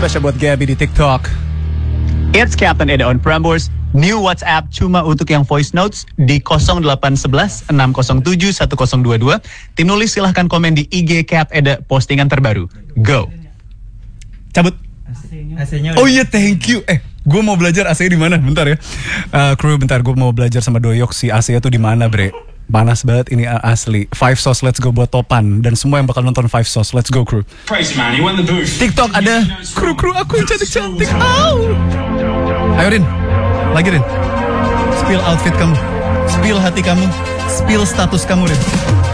spesial buat Gabby di TikTok. It's Captain Eda on Prambors. New WhatsApp cuma untuk yang voice notes di 0811 607 1022. Tim nulis silahkan komen di IG Cap Eda postingan terbaru. Go. Cabut. AC-nya. Oh iya, thank you. Gue mau belajar AC di mana? Bentar ya. Kru, bentar, gue mau belajar sama Doyok si AC-nya tuh di mana, bre? Panas banget ini asli. 5 sauce, let's go buat topan. Dan semua yang bakal nonton 5 sauce, let's go kru. TikTok ada kru aku yang cantik-cantik. Ayo Rin, lagi Rin. Spill outfit kamu, spill hati kamu, spill status kamu Rin.